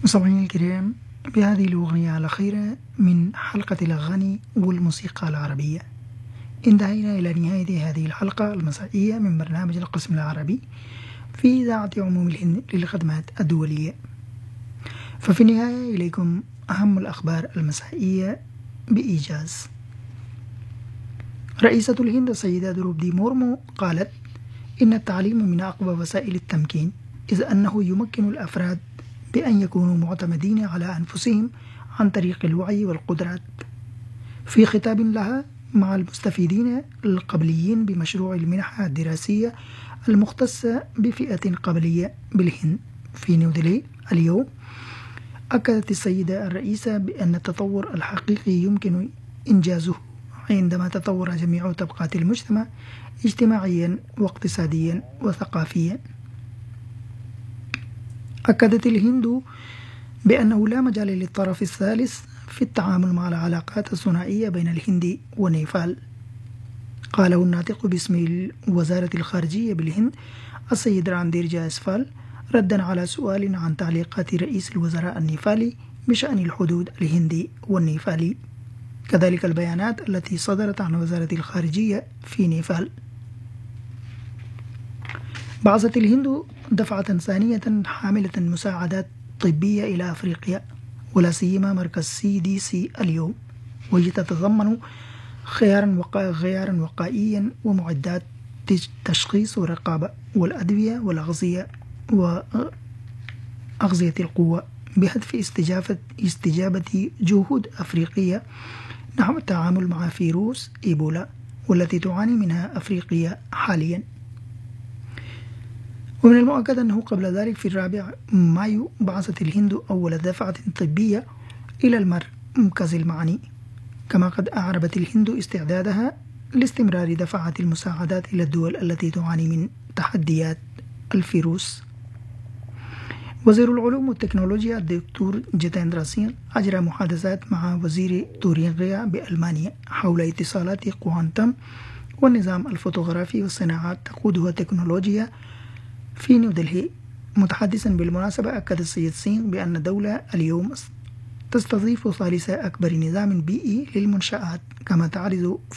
مستمعينا الكرام، بهذه الأغنية الأخيرة من حلقة الأغاني والموسيقى العربية انتهينا إلى نهاية هذه الحلقة المسائية من برنامج القسم العربي في إذاعة عموم الهند للخدمات الدولية. ففي النهاية إليكم أهم الأخبار المسائية بإيجاز. رئيسة الهند السيدة دروبدي مورمو قالت إن التعليم من أقوى وسائل التمكين، إذ أنه يمكن الأفراد بأن يكونوا معتمدين على أنفسهم عن طريق الوعي والقدرات. في خطاب لها مع المستفيدين القبليين بمشروع المنحة الدراسية المختصة بفئة قبلية بالهند في نيودلهي اليوم، أكدت السيدة الرئيسة بأن التطور الحقيقي يمكن إنجازه عندما تطور جميع طبقات المجتمع اجتماعيا واقتصاديا وثقافيا. أكدت الهند بأنه لا مجال للطرف الثالث في التعامل مع العلاقات الثنائية بين الهند ونيبال. قاله الناطق باسم وزارة الخارجية بالهند السيد راندير جايسفال ردا على سؤال عن تعليقات رئيس الوزراء النيبالي بشأن الحدود الهندي والنيبالي، كذلك البيانات التي صدرت عن وزارة الخارجية في نيبال. بعثت الهند دفعة ثانية حاملة مساعدات طبية إلى أفريقيا، ولا سيما مركز CDC اليوم، والتي تتضمن غيارا وقائيا ومعدات تشخيص ورقابة والأدوية والأغذية وأغذية القوة، بهدف استجابة جهود أفريقية نحو التعامل مع فيروس إيبولا والتي تعاني منها أفريقيا حاليا. ومن المؤكد أنه قبل ذلك في 4 مايو بعثت الهند أول دفعة طبية إلى المركز المعني، كما قد أعربت الهند استعدادها لاستمرار دفعات المساعدات إلى الدول التي تعاني من تحديات الفيروس. وزير العلوم والتكنولوجيا الدكتور جيتندرا سينغ أجرى محادثات مع وزير تورينغيا بألمانيا حول اتصالات كوانتم والنظام الفوتوغرافي والصناعات تقودها التكنولوجيا في نيودلهي. متحدثا بالمناسبة، أكد السيد سينغ بأن الدولة اليوم تستضيف ثالث أكبر نظام بيئي للمنشآت، كما تعرض